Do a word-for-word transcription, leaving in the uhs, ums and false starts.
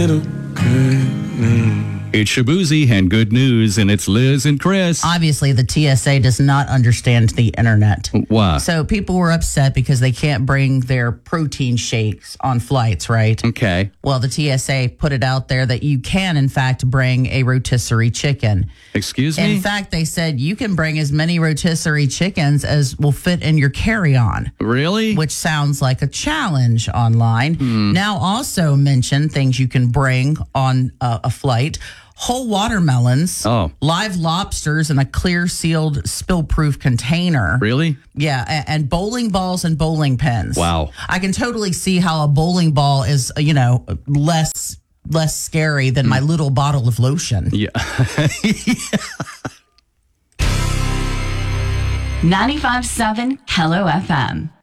It's Shabuzi and good news, and it's Liz and Chris. Obviously, the T S A does not understand the internet. Why? So people were upset because they can't bring their protein shakes on flights, right? Okay. Well, the T S A put it out there that you can, in fact, bring a rotisserie chicken. Excuse me? In fact, they said you can bring as many rotisserie chickens as will fit in your carry-on. Really? Which sounds like a challenge online. Hmm. Now also mention things you can bring on a, a flight. Whole watermelons, oh. live lobsters in a clear sealed spill-proof container. Really? Yeah, and, and bowling balls and bowling pins. Wow. I can totally see how a bowling ball is, you know, less less scary than mm. my little bottle of lotion. Yeah. ninety-five point seven Hello F M.